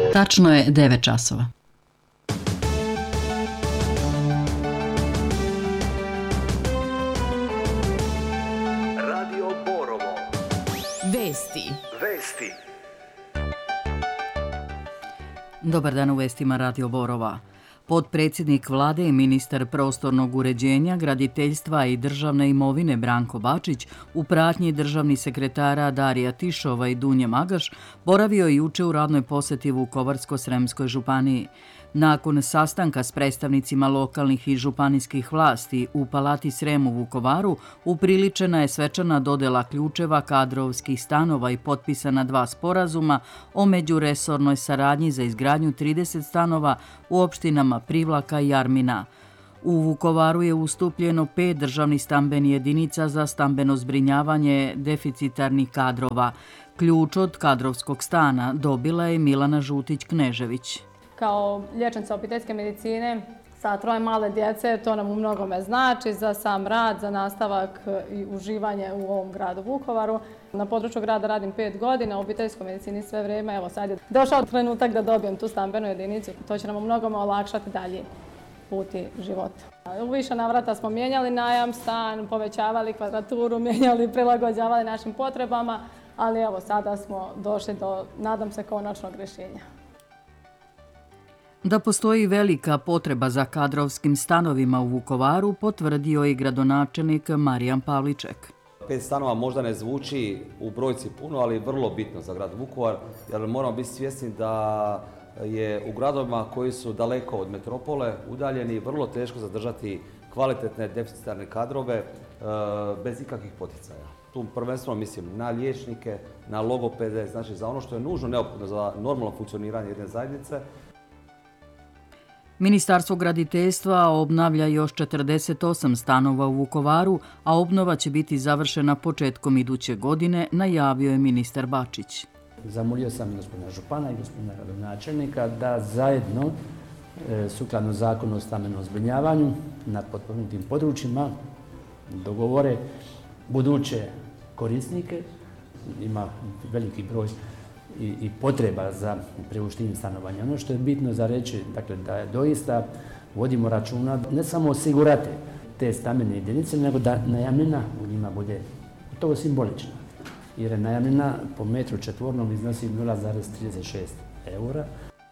Tačno je 9 časova. Radio Borovo. Vesti. Dobar dan u vestima Radio Borova. Potpredsjednik vlade i ministar prostornog uređenja, graditeljstva i državne imovine Branko Bačić u pratnji državnih sekretara Darija Tišova i Dunje Magaš boravio je juče u radnoj posjeti Vukovarsko-sremskoj županiji. Nakon sastanka s predstavnicima lokalnih i županijskih vlasti u Palati Srem u Vukovaru upriličena je svečana dodjela ključeva kadrovskih stanova i potpisana 2 sporazuma o međuresornoj saradnji za izgradnju 30 stanova u opštinama Privlaka i Jarmina. U Vukovaru je ustupljeno 5 državnih stambenih jedinica za stambeno zbrinjavanje deficitarnih kadrova. Ključ od kadrovskog stana dobila je Milana Žutić-Knežević. Kao liječnica obiteljske medicine sa 3 male djece, to nam u mnogome znači za sam rad, za nastavak i uživanje u ovom gradu Vukovaru. Na području grada radim 5 godina, u obiteljskoj medicini sve vrijeme. Evo sad je došao trenutak da dobijem tu stambenu jedinicu. To će nam u mnogome olakšati dalje puti života. U više navrata smo mijenjali najam stan, povećavali kvadraturu, mijenjali, prilagođavali našim potrebama, ali evo sada smo došli do, nadam se, konačnog rješenja. Da postoji velika potreba za kadrovskim stanovima u Vukovaru, potvrdio je gradonačelnik Marijan Pavliček. 5 stanova možda ne zvuči u brojci puno, ali vrlo bitno za grad Vukovar, jer moramo biti svjesni da je u gradovima koji su daleko od metropole udaljeni vrlo teško zadržati kvalitetne deficitarne kadrove bez ikakvih poticaja. Tu prvenstveno mislim na liječnike, na logopede, znači za ono što je nužno neophodno za normalno funkcioniranje jedne zajednice. Ministarstvo graditeljstva obnavlja još 48 stanova u Vukovaru, a obnova će biti završena početkom iduće godine, najavio je ministar Bačić. Zamolio sam gospodina župana i gospodina gradonačelnika da zajedno, sukladno zakonu o stambenom zbrinjavanju na potpomognutim područjima, dogovore buduće korisnike. Ima veliki broj i potreba za priuštivim stanovanjem. Ono što je bitno za reći, dakle, da doista vodimo računa ne samo osigurati te stambene jedinice, nego da najamnina u njima bude gotovo simbolična. Jer najamnina po metru četvornom iznosi 0,36 eura.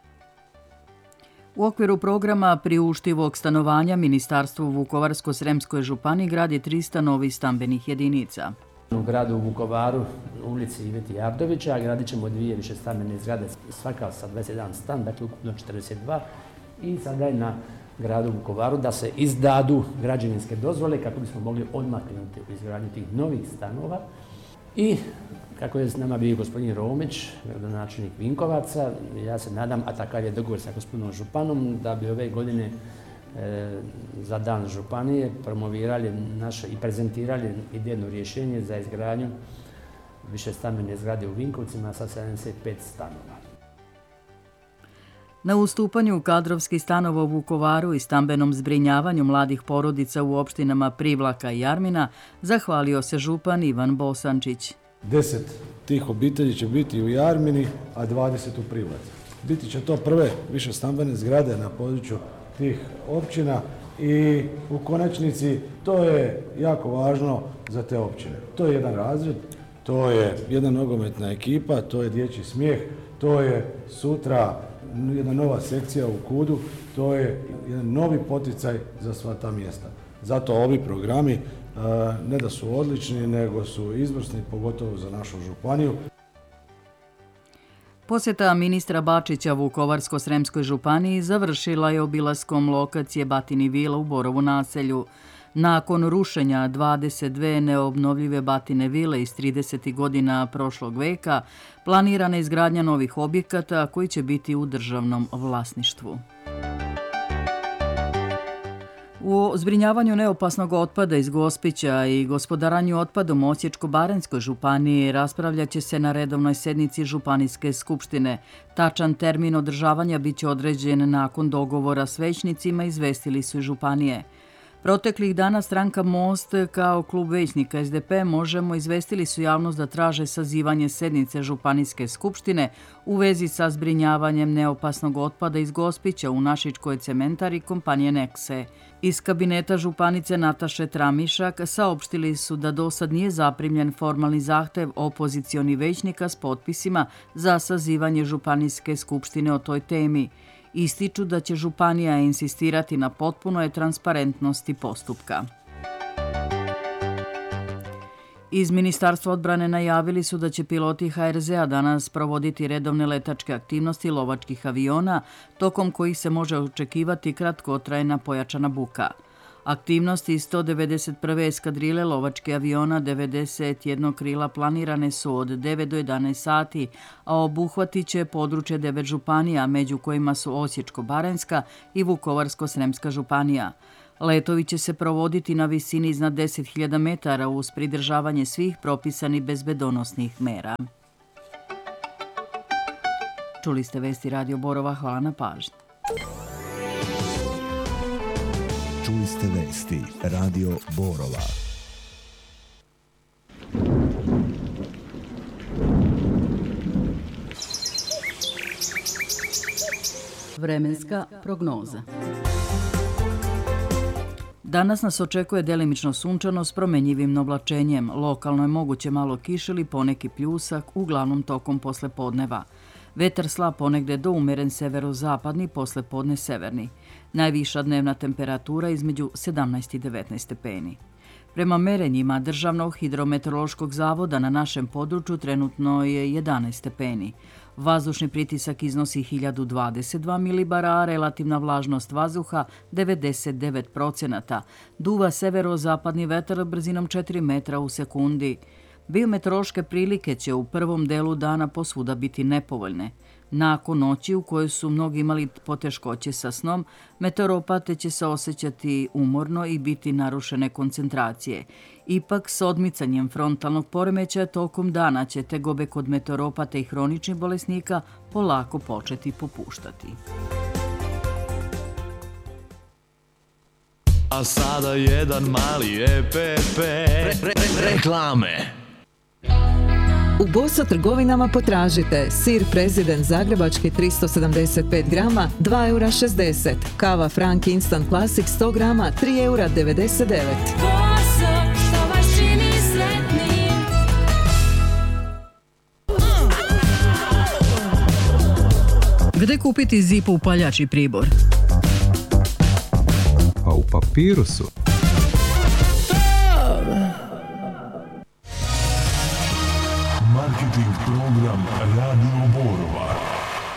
U okviru programa priuštivog stanovanja Ministarstvo u Vukovarsko-sremskoj županiji gradi 300 novih stambenih jedinica. U gradu Vukovaru, u ulici Iveti Jardovića, gradit ćemo 2 višestambene zgrade, svaka sa 21 stan, dakle ukupno 42. I sada je na gradu Vukovaru da se izdadu građevinske dozvole kako bismo mogli odmah krenuti u izgradnju tih novih stanova. I kako je s nama bio gospodin Romić, gradonačelnik Vinkovaca, ja se nadam, a takav je dogovor sa gospodinom županom, da bi ove godine za dan županije promovirali naše i prezentirali idejno rješenje za izgradnju višestambene zgrade u Vinkovcima sa 75 stanova. Na ustupanju kadrovskih stanova u Vukovaru i stambenom zbrinjavanju mladih porodica u opštinama Privlaka i Jarmina zahvalio se župan Ivan Bosančić. 10 tih obitelji će biti u Jarmini, a 20 u Privlaci. Biti će to prve višestambene zgrade na području tih općina i u konačnici to je jako važno za te općine. To je jedan razred, to je jedna nogometna ekipa, to je dječji smijeh, to je sutra jedna nova sekcija u KUD-u, to je jedan novi poticaj za sva ta mjesta. Zato ovi programi ne da su odlični, nego su izvrsni, pogotovo za našu županiju. Posjeta ministra Bačića Vukovarsko-sremskoj županiji završila je obilaskom lokacije Batini vila u Borovu naselju. Nakon rušenja 22 neobnovljive Batine vile iz 30. godina prošlog veka, planirana je izgradnja novih objekata koji će biti u državnom vlasništvu. U zbrinjavanju neopasnog otpada iz Gospića i gospodaranju otpadom u Osječko-baranjskoj županiji raspravljat će se na redovnoj sjednici Županijske skupštine. Tačan termin održavanja bit će određen nakon dogovora s većnicima, izvestili su i županije. Proteklih dana stranka Most kao klub većnika SDP Možemo izvestili su javnost da traže sazivanje sednice Županijske skupštine u vezi sa zbrinjavanjem neopasnog otpada iz Gospića u Našičkoj cementari kompanije Nexe. Iz kabineta županice Nataše Tramišak saopštili su da dosad nije zaprimljen formalni zahtev opozicionih većnika s potpisima za sazivanje Županijske skupštine o toj temi. Ističu da će županija insistirati na potpunoj transparentnosti postupka. Iz Ministarstva odbrane najavili su da će piloti HRZ-a danas provoditi redovne letačke aktivnosti lovačkih aviona, tokom kojih se može očekivati kratkotrajna pojačana buka. Aktivnosti 191. eskadrile lovačke aviona 91 krila planirane su od 9 do 11 sati, a obuhvatit će područje 9 županija, među kojima su Osječko-baranjska i Vukovarsko-sremska županija. Letovi će se provoditi na visini iznad 10.000 metara uz pridržavanje svih propisanih bezbedonosnih mera. Čuli ste vesti Radio Borova, hvala na pažnji. Čuli ste vesti Radio Borova. Vremenska prognoza. Danas nas očekuje delimično sunčano s promenjivim oblačenjem. Lokalno je moguće malo kiše ili poneki pljusak, uglavnom tokom poslepodneva. Vetar slab ponegde do umeren severozapadni, poslepodne severni. Najviša dnevna temperatura između 17 i 19 stepeni. Prema merenjima Državnog hidrometeorološkog zavoda na našem području trenutno je 11 stepeni. Vazdušni pritisak iznosi 1022 milibara, a relativna vlažnost vazduha 99%. Duva severozapadni vetar brzinom 4 metra u sekundi. Biometeorološke prilike će u prvom delu dana posvuda biti nepovoljne. Nakon noći u kojoj su mnogi imali poteškoće sa snom, meteoropate će se osjećati umorno i biti narušene koncentracije. Ipak, s odmicanjem frontalnog poremećaja tokom dana će tegobe kod meteoropata i hroničnih bolesnika polako početi popuštati. A sada jedan mali EPP. Reklame. U Boso trgovinama potražite sir Prezident zagrebački 375 grama 2,60 €, kava Frank Instant Classic 100 grama 3,99 €. Boso, što vas čini sretnim. Gde kupiti Zipo upaljač i pribor? Pa u Papirusu. Marketing program Radio Borova.